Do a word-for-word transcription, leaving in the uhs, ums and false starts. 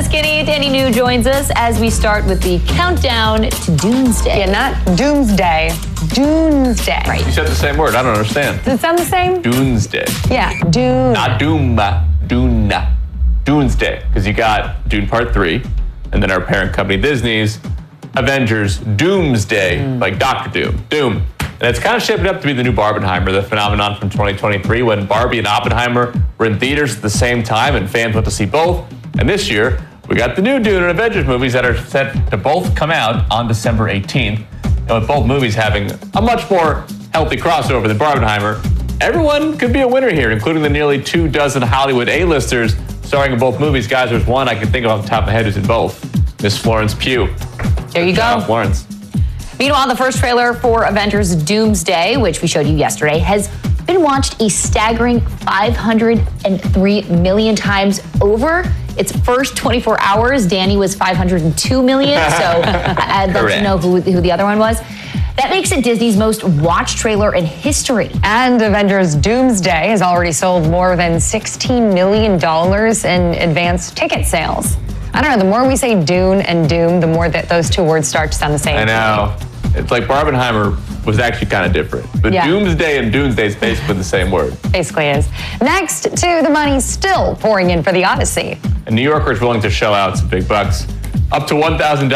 the Skinny. Danny New joins us as we start with the countdown to Doomsday. Yeah, not Doomsday. Doomsday. Right. You said the same word. I don't understand. Does it sound the same? Doomsday. Yeah, Doom. Not Doom. Dune. Doomsday. Because you got Dune Part three, and then our parent company Disney's Avengers Doomsday, mm. like Doctor Doom. Doom. And it's kind of shaping up to be the new Barbenheimer, the phenomenon from twenty twenty-three when Barbie and Oppenheimer were in theaters at the same time and fans went to see both. And this year, we got the new Dune and Avengers movies that are set to both come out on December eighteenth. And with both movies having a much more healthy crossover than Barbenheimer, everyone could be a winner here, including the nearly two dozen Hollywood A-listers starring in both movies. Guys, there's one I can think of off the top of my head who's in both. Miss Florence Pugh. There you Shout go. out Florence. Meanwhile, the first trailer for Avengers Doomsday, which we showed you yesterday, has been watched a staggering five hundred three million times over its first twenty-four hours. Danny was five hundred two million, so I'd love to know who, who the other one was. That makes it Disney's most watched trailer in history. And Avengers Doomsday has already sold more than sixteen million dollars in advance ticket sales. I don't know, the more we say Dune and Doom, the more that those two words start to sound the same. I know. It's like Barbenheimer was actually kind of different. But yeah. Doomsday and Doomsday is basically the same word. Basically is. Next to the money still pouring in for the Odyssey. And New Yorkers willing to shell out some big bucks. Up to one thousand dollars